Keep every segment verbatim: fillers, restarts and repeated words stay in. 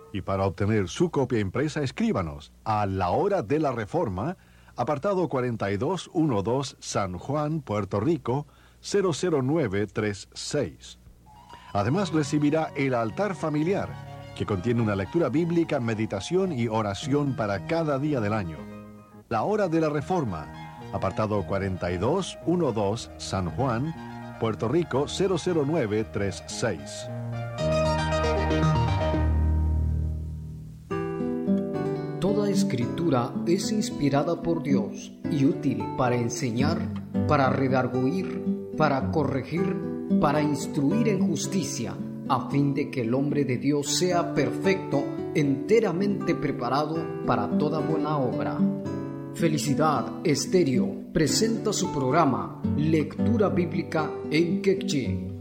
Y para obtener su copia impresa, escríbanos a La Hora de la Reforma, apartado cuarenta y dos doce, San Juan, Puerto Rico, cero cero nueve tres seis. Además recibirá el altar familiar, que contiene una lectura bíblica, meditación y oración para cada día del año. La Hora de la Reforma, apartado cuarenta y dos doce, San Juan, Puerto Rico, cero cero nueve tres seis. Toda escritura es inspirada por Dios y útil para enseñar, para redarguir, para corregir, para instruir en justicia, a fin de que el hombre de Dios sea perfecto, enteramente preparado para toda buena obra. Felicidad Estéreo presenta su programa Lectura Bíblica en Quechua.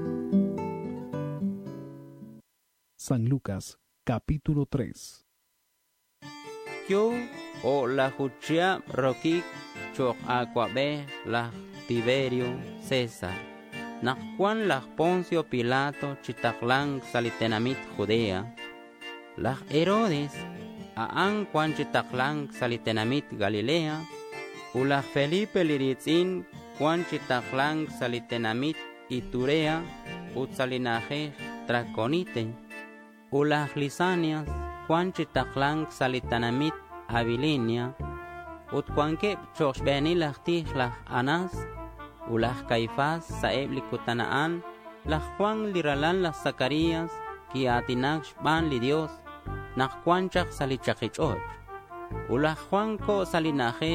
San Lucas, capítulo tres. Yo o la juchia roquik choc aquabe la Tiberio César. Najuan la Poncio Pilato chitaklang salitenamit Judea. La Herodes aan Juan chitaklang salitenamit Galilea. Ula Felipe liritzin Juan chitaklang salitenamit Iturea utsalinaje Traconite. Ula Lisanias Juan chitaklang salitanamit Abilinia, utkuanke choshbeni lahtih lah Anas, ulah Caifás saeb likutanaan, lah Juan liralan lah Zacarías, kiatinak shban li Dios, nak Juan chak salichakichot, ulah Juan ko salinaje